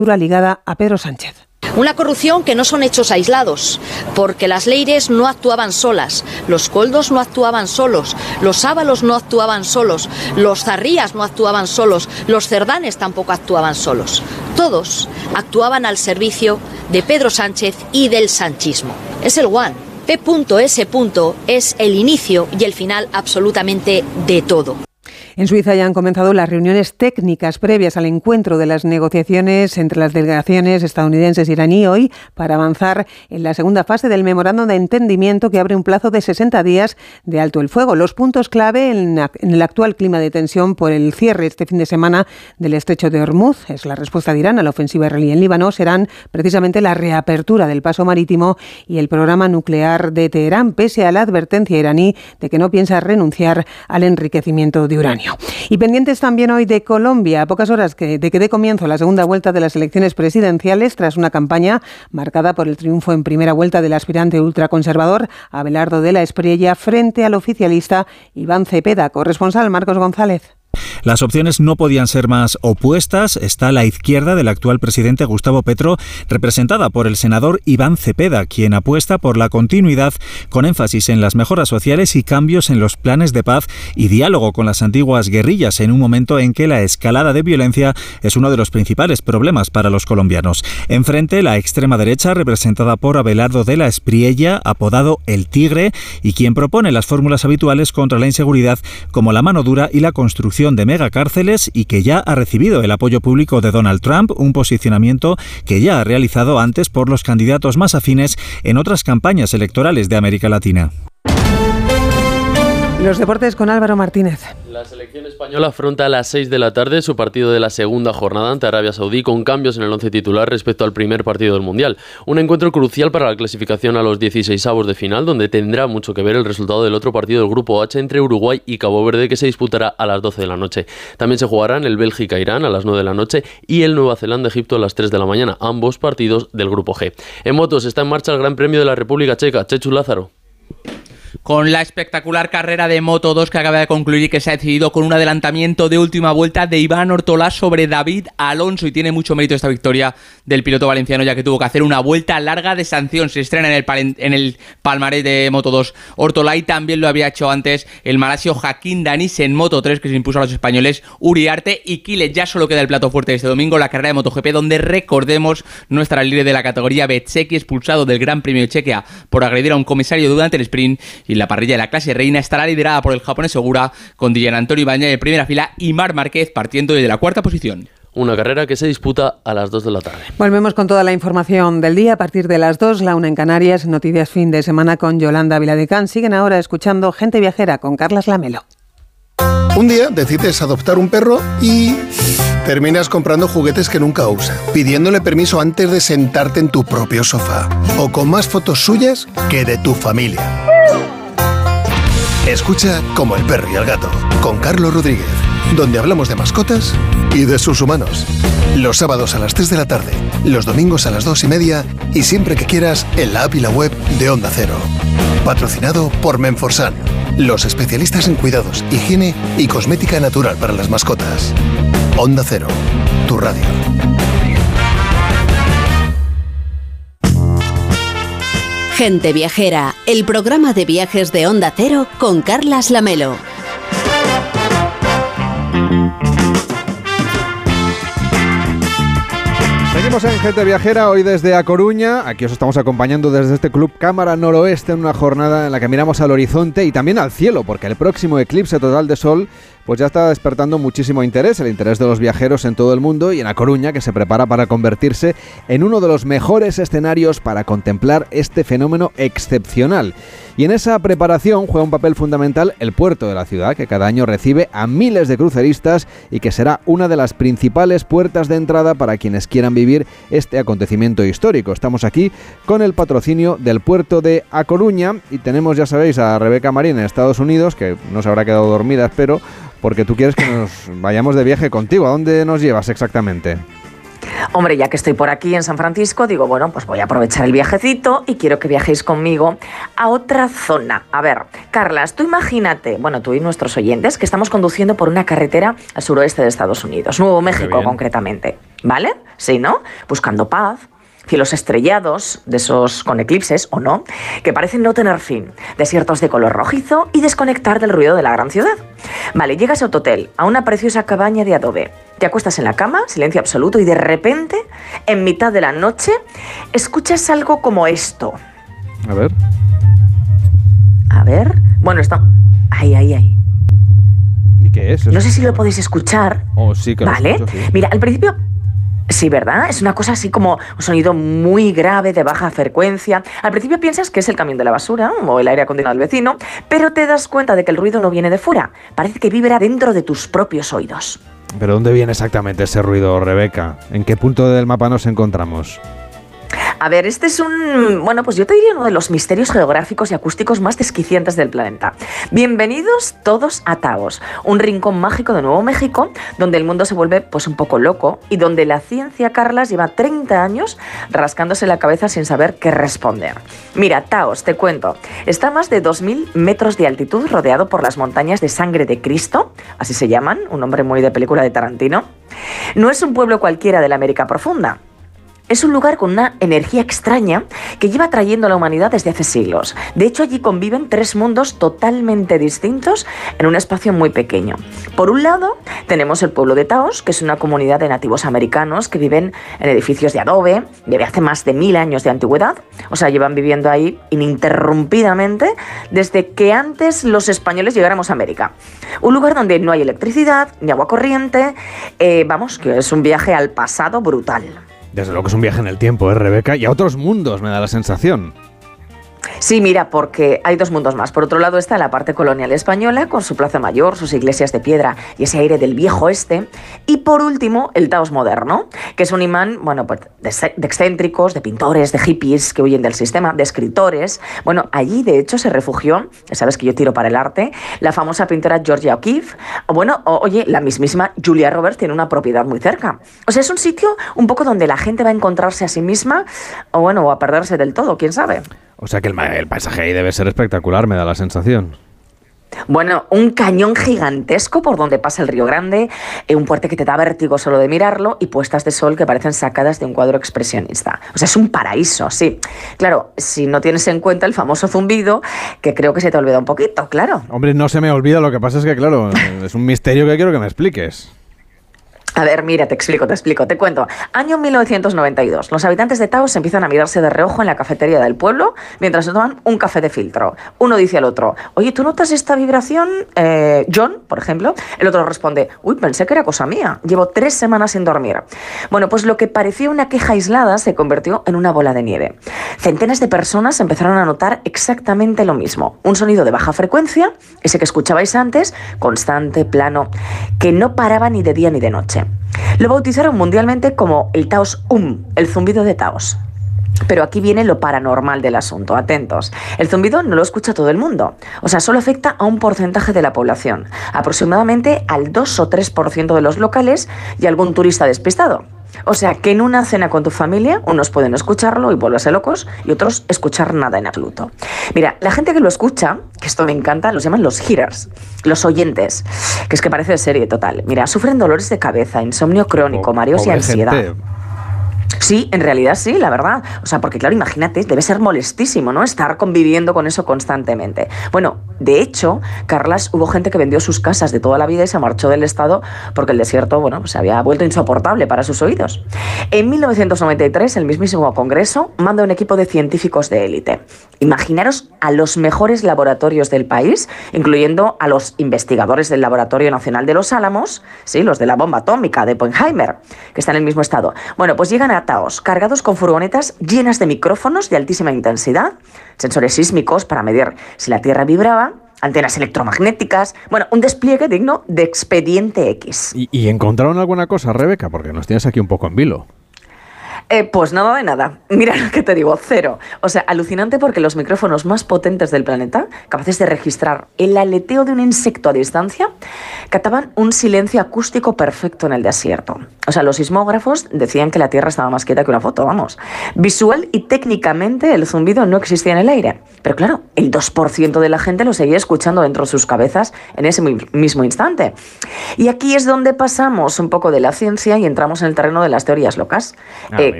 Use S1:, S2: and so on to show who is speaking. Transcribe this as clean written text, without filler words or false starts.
S1: ligada a Pedro Sánchez.
S2: Una corrupción que no son hechos aislados, porque las Leires no actuaban solas, los Koldos no actuaban solos, los Ábalos no actuaban solos, los Zarrías no actuaban solos, los Cerdanes tampoco actuaban solos. Todos actuaban al servicio de Pedro Sánchez y del sanchismo. Es el One. P.S. es el inicio y el final absolutamente de todo.
S1: En Suiza ya han comenzado las reuniones técnicas previas al encuentro de las negociaciones entre las delegaciones estadounidenses e iraní hoy para avanzar en la segunda fase del memorándum de entendimiento que abre un plazo de 60 días de alto el fuego. Los puntos clave en el actual clima de tensión por el cierre este fin de semana del estrecho de Hormuz, es la respuesta de Irán a la ofensiva israelí en Líbano, serán precisamente la reapertura del paso marítimo y el programa nuclear de Teherán, pese a la advertencia iraní de que no piensa renunciar al enriquecimiento de uranio. Y pendientes también hoy de Colombia, a pocas horas de que dé comienzo la segunda vuelta de las elecciones presidenciales, tras una campaña marcada por el triunfo en primera vuelta del aspirante ultraconservador Abelardo de la Espriella frente al oficialista Iván Cepeda. Corresponsal Marcos González.
S3: Las opciones no podían ser más opuestas. Está la izquierda del actual presidente Gustavo Petro, representada por el senador Iván Cepeda, quien apuesta por la continuidad con énfasis en las mejoras sociales y cambios en los planes de paz y diálogo con las antiguas guerrillas, en un momento en que la escalada de violencia es uno de los principales problemas para los colombianos. Enfrente, la extrema derecha, representada por Abelardo de la Espriella, apodado El Tigre, y quien propone las fórmulas habituales contra la inseguridad, como la mano dura y la construcción de megacárceles, y que ya ha recibido el apoyo público de Donald Trump, un posicionamiento que ya ha realizado antes por los candidatos más afines en otras campañas electorales de América Latina.
S1: Los deportes con Álvaro Martínez.
S4: La selección española afronta a las 6 de la tarde su partido de la segunda jornada ante Arabia Saudí, con cambios en el once titular respecto al primer partido del Mundial. Un encuentro crucial para la clasificación a los 16avos de final, donde tendrá mucho que ver el resultado del otro partido del Grupo H entre Uruguay y Cabo Verde, que se disputará a las 12 de la noche. También se jugarán el Bélgica-Irán a las 9 de la noche y el Nueva Zelanda-Egipto a las 3 de la mañana, ambos partidos del Grupo G. En motos está en marcha el Gran Premio de la República Checa. Chechu Lázaro.
S5: Con la espectacular carrera de Moto2 que acaba de concluir y que se ha decidido con un adelantamiento de última vuelta de Iván Ortolá sobre David Alonso, y tiene mucho mérito esta victoria del piloto valenciano, ya que tuvo que hacer una vuelta larga de sanción. Se estrena en el palmarés de Moto2 Ortolá, y también lo había hecho antes el malasio Joaquín Danís en Moto3, que se impuso a los españoles Uriarte y Quiles. Ya solo queda el plato fuerte de este domingo, la carrera de MotoGP, donde recordemos no estará el líder de la categoría Bezzecchi, expulsado del Gran Premio de Chequia por agredir a un comisario durante el sprint, y la parrilla de la clase reina estará liderada por el japonés Ogura, con Dylan Antonio Ibañez en primera fila y Marc Márquez partiendo desde la cuarta posición.
S4: Una carrera que se disputa a las 2 de la tarde.
S1: Volvemos con toda la información del día a partir de las 2, la 1 en Canarias, noticias fin de semana con Yolanda Viladecán. Siguen ahora escuchando Gente Viajera con Carlas Lamelo.
S6: Un día decides adoptar un perro y terminas comprando juguetes que nunca usa, pidiéndole permiso antes de sentarte en tu propio sofá, o con más fotos suyas que de tu familia. Escucha Como el perro y el gato, con Carlos Rodríguez, donde hablamos de mascotas y de sus humanos. Los sábados a las 3 de la tarde, los domingos a las 2:30 y siempre que quieras en la app y la web de Onda Cero. Patrocinado por Menforsan, los especialistas en cuidados, higiene y cosmética natural para las mascotas. Onda Cero, tu radio.
S7: Gente Viajera, el programa de viajes de Onda Cero con Carlas Lamelo.
S8: Seguimos en Gente Viajera, hoy desde A Coruña. Aquí os estamos acompañando desde este Club Cámara Noroeste en una jornada en la que miramos al horizonte y también al cielo, porque el próximo eclipse total de sol pues ya está despertando muchísimo interés, el interés de los viajeros en todo el mundo y en A Coruña, que se prepara para convertirse en uno de los mejores escenarios para contemplar este fenómeno excepcional. Y en esa preparación juega un papel fundamental el puerto de la ciudad, que cada año recibe a miles de cruceristas y que será una de las principales puertas de entrada para quienes quieran vivir este acontecimiento histórico. Estamos aquí con el patrocinio del puerto de A Coruña y tenemos, ya sabéis, a Rebeca Marín en Estados Unidos, que no se habrá quedado dormida, espero, porque tú quieres que nos vayamos de viaje contigo. ¿A dónde nos llevas exactamente?
S9: Hombre, ya que estoy por aquí en San Francisco, digo, bueno, pues voy a aprovechar el viajecito y quiero que viajéis conmigo a otra zona. A ver, Carlas, tú imagínate, bueno, tú y nuestros oyentes, que estamos conduciendo por una carretera al suroeste de Estados Unidos, Nuevo México concretamente, ¿vale? Sí, ¿no? Buscando paz, cielos estrellados, de esos con eclipses, o no, que parecen no tener fin, desiertos de color rojizo y desconectar del ruido de la gran ciudad. Vale, llegas a tu hotel, a una preciosa cabaña de adobe, te acuestas en la cama, silencio absoluto, y de repente, en mitad de la noche, escuchas algo como esto.
S8: A ver.
S9: A ver, bueno, está... Ahí.
S8: ¿Y qué es?
S9: No sé si lo podéis escuchar.
S8: Oh, sí, que lo
S9: ¿vale?
S8: escucho, sí.
S9: Mira, al principio... Sí, ¿verdad? Es una cosa así como un sonido muy grave, de baja frecuencia. Al principio piensas que es el camión de la basura o el aire acondicionado del vecino, pero te das cuenta de que el ruido no viene de fuera. Parece que vibra dentro de tus propios oídos.
S8: ¿Pero dónde viene exactamente ese ruido, Rebeca? ¿En qué punto del mapa nos encontramos?
S9: A ver, este es bueno, pues yo te diría uno de los misterios geográficos y acústicos más desquiciantes del planeta. Bienvenidos todos a Taos, un rincón mágico de Nuevo México, donde el mundo se vuelve pues un poco loco y donde la ciencia, Carlas, lleva 30 años rascándose la cabeza sin saber qué responder. Mira, Taos, te cuento, está a más de 2.000 metros de altitud, rodeado por las montañas de Sangre de Cristo, así se llaman, un nombre muy de película de Tarantino. No es un pueblo cualquiera de la América Profunda. Es un lugar con una energía extraña que lleva trayendo a la humanidad desde hace siglos. De hecho, allí conviven 3 mundos totalmente distintos en un espacio muy pequeño. Por un lado, tenemos el pueblo de Taos, que es una comunidad de nativos americanos que viven en edificios de adobe, desde hace más de 1000 años de antigüedad. O sea, llevan viviendo ahí ininterrumpidamente desde que antes los españoles llegáramos a América. Un lugar donde no hay electricidad, ni agua corriente, vamos, que es un viaje al pasado brutal.
S8: Desde luego que es un viaje en el tiempo, Rebeca, y a otros mundos, me da la sensación.
S9: Sí, mira, porque hay 2 mundos más. Por otro lado está la parte colonial española, con su plaza mayor, sus iglesias de piedra y ese aire del viejo oeste. Y por último, el Taos moderno, que es un imán, bueno, pues de excéntricos, de pintores, de hippies que huyen del sistema, de escritores. Bueno, allí de hecho se refugió, ya sabes que yo tiro para el arte, la famosa pintora Georgia O'Keeffe. Oye, la mismísima Julia Roberts tiene una propiedad muy cerca. O sea, es un sitio un poco donde la gente va a encontrarse a sí misma, o a perderse del todo, quién sabe.
S8: O sea que el paisaje ahí debe ser espectacular, me da la sensación.
S9: Bueno, un cañón gigantesco por donde pasa el Río Grande, un puente que te da vértigo solo de mirarlo y puestas de sol que parecen sacadas de un cuadro expresionista. O sea, es un paraíso, sí. Claro, si no tienes en cuenta el famoso zumbido, que creo que se te olvida un poquito, claro.
S8: Hombre, no se me olvida, lo que pasa es que, claro, es un misterio que quiero que me expliques.
S9: A ver, mira, te explico, te cuento. Año 1992. Los habitantes de Taos empiezan a mirarse de reojo en la cafetería del pueblo mientras se toman un café de filtro. Uno dice al otro, oye, ¿tú notas esta vibración, John, por ejemplo? El otro responde, uy, pensé que era cosa mía. Llevo 3 semanas sin dormir. Bueno, pues lo que parecía una queja aislada se convirtió en una bola de nieve. Centenas de personas empezaron a notar exactamente lo mismo. Un sonido de baja frecuencia, ese que escuchabais antes, constante, plano, que no paraba ni de día ni de noche. Lo bautizaron mundialmente como el Taos el zumbido de Taos. Pero aquí viene lo paranormal del asunto, atentos. El zumbido no lo escucha todo el mundo, o sea, solo afecta a un porcentaje de la población, aproximadamente al 2 o 3% de los locales y algún turista despistado. O sea, que en una cena con tu familia, unos pueden escucharlo y volverse locos, y otros escuchar nada en absoluto. Mira, la gente que lo escucha, que esto me encanta, los llaman los hearers, los oyentes, que es que parece de serie total. Mira, sufren dolores de cabeza, insomnio crónico, mareos y ansiedad. Gente. Sí, en realidad sí, la verdad. O sea, porque claro, imagínate, debe ser molestísimo, ¿no? Estar conviviendo con eso constantemente. Bueno, de hecho, Carlas, hubo gente que vendió sus casas de toda la vida y se marchó del estado porque el desierto, bueno, se había vuelto insoportable para sus oídos. En 1993, el mismísimo Congreso manda un equipo de científicos de élite. Imaginaros a los mejores laboratorios del país, incluyendo a los investigadores del Laboratorio Nacional de los Álamos, sí, los de la bomba atómica de Oppenheimer, que están en el mismo estado. Bueno, pues llegan a Taos, cargados con furgonetas llenas de micrófonos de altísima intensidad, sensores sísmicos para medir si la Tierra vibraba, antenas electromagnéticas, bueno, un despliegue digno de Expediente X.
S8: ¿Y encontraron alguna cosa, Rebeca? Porque nos tienes aquí un poco en vilo.
S9: Pues nada de nada. Mira lo que te digo, 0. O sea, alucinante porque los micrófonos más potentes del planeta, capaces de registrar el aleteo de un insecto a distancia, captaban un silencio acústico perfecto en el desierto. O sea, los sismógrafos decían que la Tierra estaba más quieta que una foto, vamos. Visual y técnicamente el zumbido no existía en el aire. Pero claro, el 2% de la gente lo seguía escuchando dentro de sus cabezas en ese mismo instante. Y aquí es donde pasamos un poco de la ciencia y entramos en el terreno de las teorías locas.